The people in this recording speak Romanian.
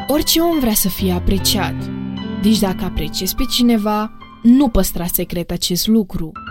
Orice om vrea să fie apreciat. Deci dacă apreciezi pe cineva, nu păstra secret acest lucru.